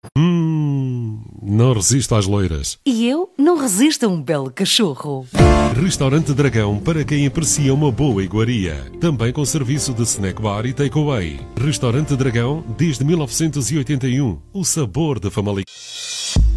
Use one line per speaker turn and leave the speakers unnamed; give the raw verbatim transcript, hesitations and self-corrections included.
Hum, não resisto às loiras.
E eu não resisto a um belo cachorro.
Restaurante Dragão para quem aprecia uma boa iguaria. Também com serviço de snack bar e takeaway. Restaurante Dragão desde mil novecentos e oitenta e um. O sabor da Famalicão.